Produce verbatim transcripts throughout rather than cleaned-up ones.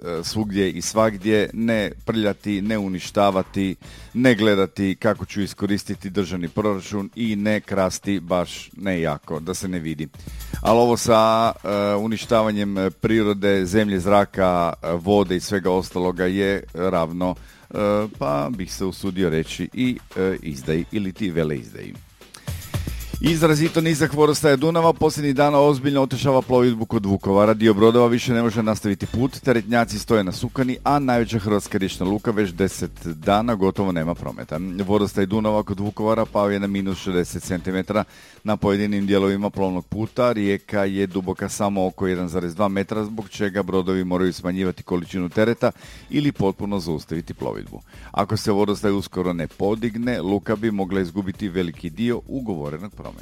svugdje i svagdje, ne prljati, ne uništavati, ne gledati kako ću iskoristiti državni proračun i ne krasti baš ne jako, da se ne vidi. Ali ovo sa uh, uništavanjem prirode, zemlje, zraka, vode i svega ostaloga je ravno, uh, pa bih se usudio reći, i uh, izdaji ili ti veleizdaji. Izrazito nizak vodostaja Dunava posljednjih dana ozbiljno otežava plovidbu kod Vukovara. Dio brodova više ne može nastaviti put, teretnjaci stoje na Sukani, a najveća hrvatska riječna luka već deset dana gotovo nema prometa. Vodostaj Dunava kod Vukovara pao je na minus šezdeset centimetara na pojedinim dijelovima plovnog puta. Rijeka je duboka samo oko jedan zarez dva metra, zbog čega brodovi moraju smanjivati količinu tereta ili potpuno zaustaviti plovidbu. Ako se vodostaj uskoro ne podigne, luka bi mogla izgubiti veliki dio ugovorenog prometa.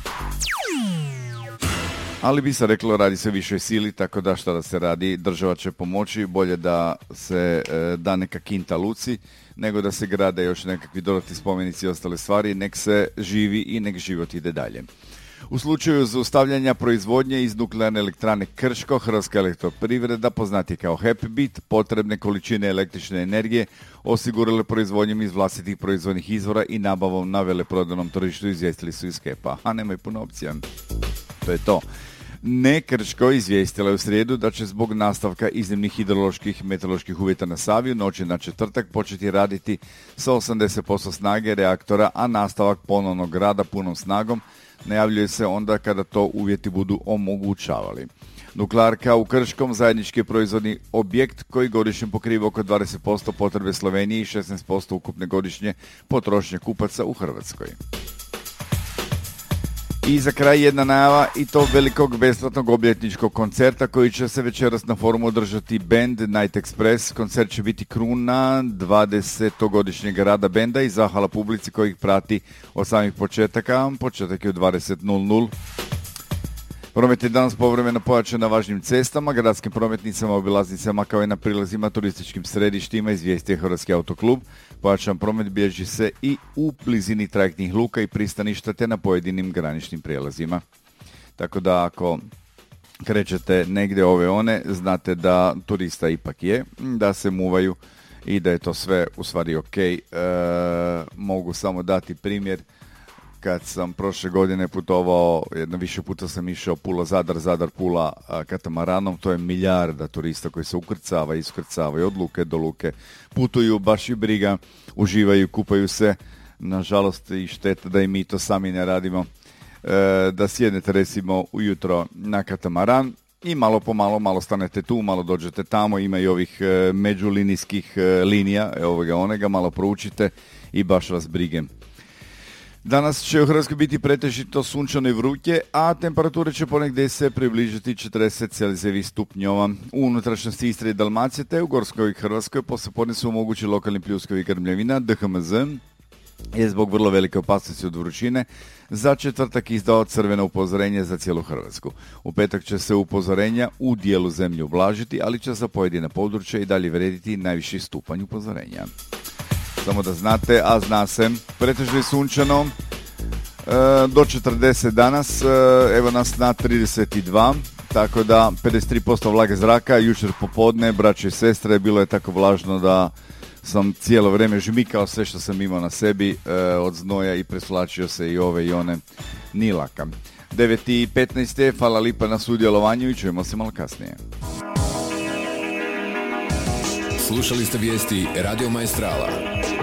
Ali bi se reklo, radi se višoj sili, tako da šta da se radi, država će pomoći, bolje da se e, da neka kinta luci, nego da se grade još nekakvi dodatni spomenici i ostale stvari, nek se živi i nek život ide dalje. U slučaju zaustavljanja proizvodnje iz nuklearne elektrane Krško, Hrvatska elektroprivreda, poznati kao H E P bit, potrebne količine električne energije osigurale proizvodnjom iz vlastitih proizvodnih izvora i nabavom na veleprodajnom tržištu, izvijestili su iz H E P-a. A nema i puno opcija. To je to. Ne Krško izvijestila je u srijedu da će zbog nastavka iznimnih hidroloških meteoroloških uvjeta na Savi u noći na četvrtak početi raditi sa osamdeset posto snage reaktora, a nastavak ponovnog rada punom snagom najavljuje se onda kada to uvjeti budu omogućavali. Nuklearka u Krškom zajednički proizvodni objekt koji godišnje pokriva oko dvadeset posto potrebe Slovenije i šesnaest posto ukupne godišnje potrošnje kupaca u Hrvatskoj. I za kraj jedna najava, i to velikog besplatnog obljetničkog koncerta koji će se večeras na forumu održati band Night Express. Koncert će biti kruna dvadesetogodišnjeg rada benda i zahvala publici koji ih prati od samih početaka. Početak je u dvadeset nula. Promet je danas povremeno pojačan na važnim cestama, gradskim prometnicama, obilaznicama kao i na prilazima turističkim središtima, izvijestio je Hrvatski autoklub. Pojačan promet bilježi se i u blizini trajektnih luka i pristaništa te na pojedinim graničnim prijelazima. Tako da ako krećete negdje ove one, znate da turista ipak je, da se muvaju i da je to sve u stvari ok. E, mogu samo dati primjer. Kad sam prošle godine putovao, jedno više puta sam išao Pula-Zadar, Zadar-Pula katamaranom, to je milijarda turista koji se ukrcava i iskrcavaju od luke do luke, putuju, baš i briga, uživaju, kupaju se, nažalost i šteta da i mi to sami ne radimo, e, da sjednete recimo ujutro na katamaran i malo po malo, malo stanete tu, malo dođete tamo, ima i ovih e, međulinijskih e, linija, ovoga onega, malo proučite i baš vas brige. Danas će u Hrvatskoj biti pretežito sunčano i vruće, a temperature će ponegdje se približiti četrdeset Celzijevih stupnjova. U unutrašnjosti Istre i Dalmacije te u Gorskoj Hrvatskoj poslijepodne su mogući lokalni pljuskovi grmljavina. D H M Z je zbog vrlo velike opasnosti od vrućine za četvrtak izdao crveno upozorenje za cijelu Hrvatsku. U petak će se upozorenja u dijelu zemlje ublažiti, ali će za pojedina područja i dalje vrijediti najviši stupanj upozorenja. Samo da znate, a zna se, pretežno je sunčano, e, do četrdeset danas, e, evo nas na trideset dva, tako da pedeset tri posto vlage zraka, jučer popodne, braće i sestre, bilo je tako vlažno da sam cijelo vrijeme žmikao sve što sam imao na sebi e, od znoja i preslačio se i ove i one, ni laka. devet i petnaest je, hvala lipa na sudjelovanju i čujemo se malo kasnije. Slušali ste vijesti Radio Maestrala.